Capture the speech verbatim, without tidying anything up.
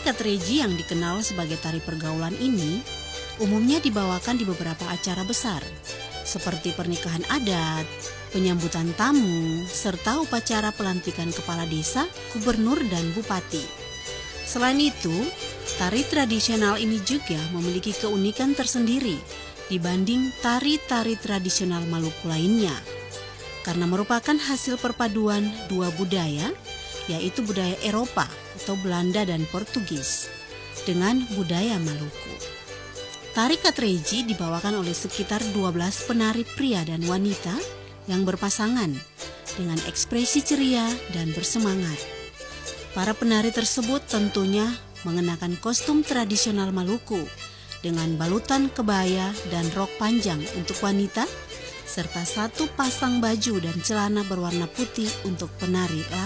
Katreji yang dikenal sebagai tari pergaulan ini umumnya dibawakan di beberapa acara besar, seperti pernikahan adat, penyambutan tamu, serta upacara pelantikan kepala desa, gubernur, dan bupati. Selain itu, tari tradisional ini juga memiliki keunikan tersendiri dibanding tari-tari tradisional Maluku lainnya, karena merupakan hasil perpaduan dua budaya, yaitu budaya Eropa atau Belanda dan Portugis dengan budaya Maluku. Tari Katreji dibawakan oleh sekitar dua belas penari pria dan wanita yang berpasangan dengan ekspresi ceria dan bersemangat. Para penari tersebut tentunya mengenakan kostum tradisional Maluku dengan balutan kebaya dan rok panjang untuk wanita, serta satu pasang baju dan celana berwarna putih untuk penari laki-laki.